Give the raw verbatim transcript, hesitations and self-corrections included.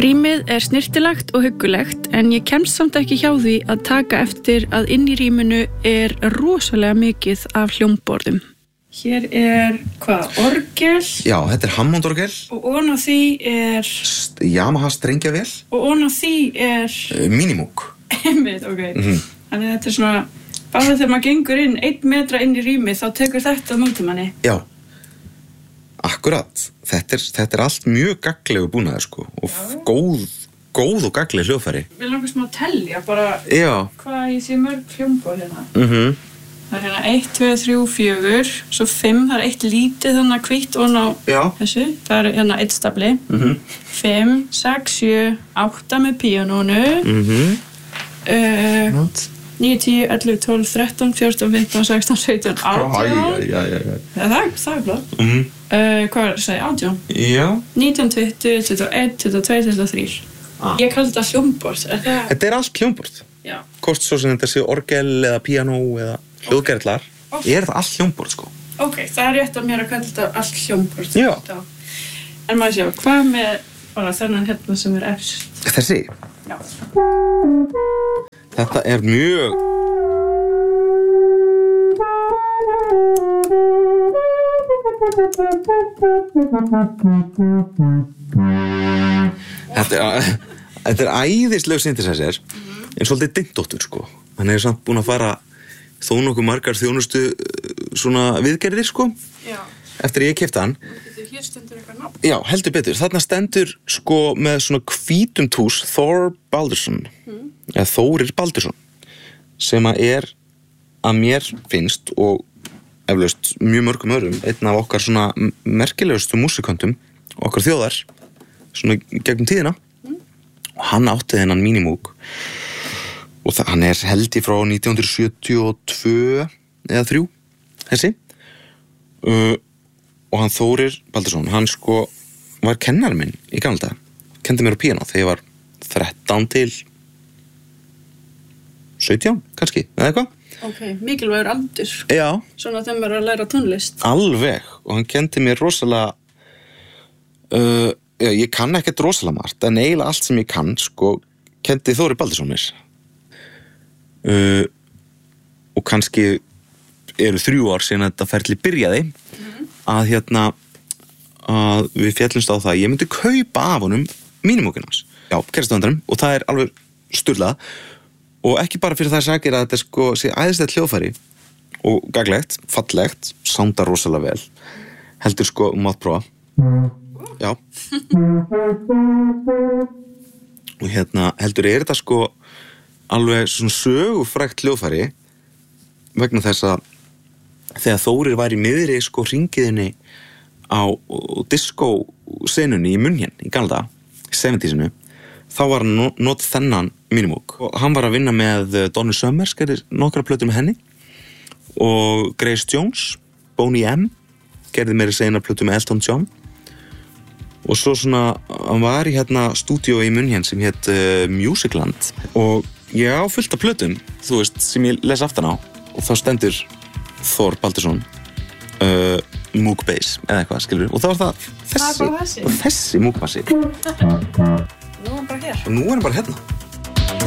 Rýmið er snyrtilegt og huggulegt en ég kemst samt ekki hjá því að taka eftir að inn í rýminu er rosalega mikið af hljómborðum. Hér er, hvað, orgel? Já, þetta er Hammond-orgel. Og ofan á því er... Yamaha strengjavél. Og ofan á því er... Uh, Minimoog. Einmitt, ok. Mm-hmm. Þannig þetta er svona, bara þegar maður gengur inn einn metra inn í rýmið þá tekur þetta móti manni. Já. Akkurat, þetta er, þetta er allt mjög gagnlegu búnaður sko og Já. góð, góð og gagnleg hljóðfæri. Við langar smá að telja bara Já. Hvað ég sé mörg hljómborð hérna. Mhm. Það er hérna eitt, tvö, þrjú, fjögur, svo fimm, það er eitt lítið þannig að hvítt ofan á Já. þessu. Það er hérna eitt stafli. Mhm. fimm, sex, sjö, átta með píanónu. Mhm. Uh, níu, tíu, ellefu, tólf, þrettán, fjórtán, fimmtán, sextán, sautján, átján. Já, já, já. Ja, það, það er blá. Mhm. Uh, hvað er það að segja? átján? Já. nítján, tuttugu, tuttugu og eitt, tuttugu og tvö, tuttugu og þrjú. Ah. Ég kalli þetta hljómborð. Er það? Þetta er allt hljómborð. Já. Hvort svo sem þetta sé orgel eða píanó eða hljóðgerðlar. Ok. Ég er þetta allt hljómborð sko. Ok, það er rétt að mér að kalla þetta allt hljómborð. Já. En maður sjá, hvað með bara þennan hérna sem er efst? Þessi. Já. Þetta er mjög... Þetta er, þetta er æðisleg synthesizer en svolítið dyntóttur sko. Hann er samt búinn að fara þó nokkuð margar þjónustu svona viðgerðir sko. Já. Eftir ég keypti hann. Hér stendur eitthvað nafn. Já, heldur betur. Þarna stendur sko með svona hvítum tús Thor Baldursson mm. eða Þórir Baldursson sem að er að mér finnst og eflaust mjög mörgum öðrum einn af okkar svona merkilegustu músikantum okkar þjóðar svona gegnum tíðina mm. og hann átti þennan Minimoog og það, hann er held í frá nítján hundruð sjötíu og tvö eða þrjú þessi uh, og hann Þórir Baldursson hann sko var kennari minn í gamla daga, kenndi mér á píanó þegar ég var þrettán til sautján kannski, eða eitthvað. Ok, mikilvægur aldur. Já. Svona þegar maður er að læra tónlist. Alveg, og hann kendi mér rosalega uh, já, ég kann ekkert rosalega margt en eiginlega allt sem ég kann sko, kendi Þórir Baldursson mér uh, og kannski eru þrjú ár síðan þetta ferli byrjaði mm-hmm. að hérna að við fjallumst á það ég myndi kaupa af honum Minimooginn hans já, kærastandarum, og það er alveg sturlað og ekki bara fyrir það sakir að þetta sko sé æðislegt hljóðfæri og gaglegt, fallegt, sándar rosalega vel heldur sko um að prófa já og hérna heldur er þetta sko alveg svona sögufrægt hljóðfæri vegna þess að þegar Þórir var í miðri sko hringiðinni á diskósenunni í München í gamla sjötíu þá var hann notað þennan Minimoog og hann var að vinna með Donna Summer gerði nokkra plötur með henni og Grace Jones, Boney M gerði meira segna plötur með Elton John og svo svona hann var í hérna stúdíó í München sem hét uh, Musicland og ég á fullt af plötum þú veist sem ég les aftan á og þá stendur Thor Baldursson uh, Moog Bass eða eitthvað skilur og þá var það þessi, það er bara þessi. Og þessi Moog bassi Nú er hann bara hér. og nú er hann bara hérna